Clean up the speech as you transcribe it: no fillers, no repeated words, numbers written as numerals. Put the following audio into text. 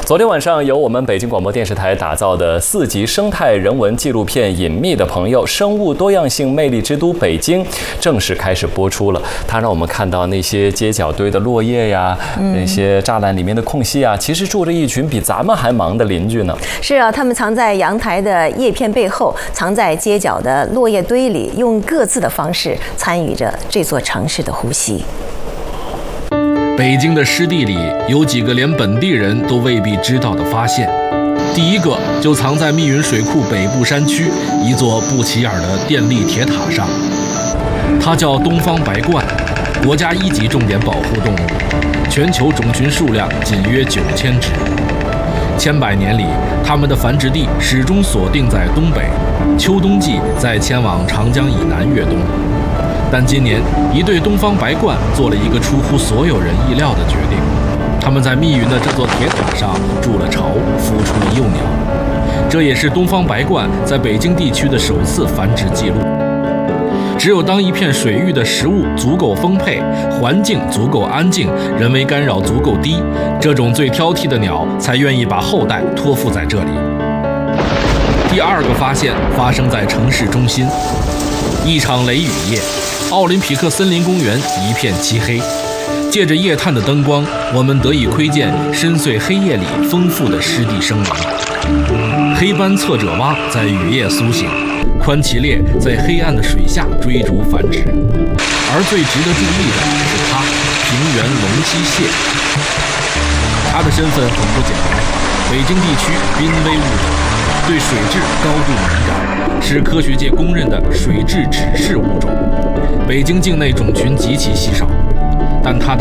昨天晚上，由我们北京广播电视台打造的4集生态人文纪录片《隐秘的朋友：生物多样性魅力之都北京》正式开始播出了。它让我们看到那些街角堆的落叶呀，那些栅栏里面的空隙啊，其实住着一群比咱们还忙的邻居呢。 是啊，他们藏在阳台的叶片背后，藏在街角的落叶堆里，用各自的方式参与着这座城市的呼吸。 北京的湿地里有几个连本地人都未必知道的发现。第一个就藏在密云水库北部山区一座不起眼的电力铁塔上，它叫东方白鹳，国家1级重点保护动物，全球种群数量仅约9000只。千百年里，它们的繁殖地始终锁定在东北，秋冬季再迁往长江以南越冬。但今年，一对东方白鹳做了一个出乎所有人意料的决定，他们在密云的这座铁塔上筑了巢，孵出了幼鸟。这也是东方白鹳在北京地区的首次繁殖记录。只有当一片水域的食物足够丰沛，环境足够安静，人为干扰足够低，这种最挑剔的鸟才愿意把后代托付在这里。第二个发现发生在城市中心，一场雷雨夜，奥林匹克森林公园一片漆黑。借着夜探的灯光，我们得以窥见深邃黑夜里丰富的湿地生灵。黑斑侧褶蛙在雨夜苏醒，宽鳍鬣在黑暗的水下追逐繁殖。而最值得注意的是它，平原龙栖蟹。它的身份很不简单，北京地区濒危物种，对水质高度敏感，是科学界公认的水质指示物种。北京境内种群极其稀少，但它的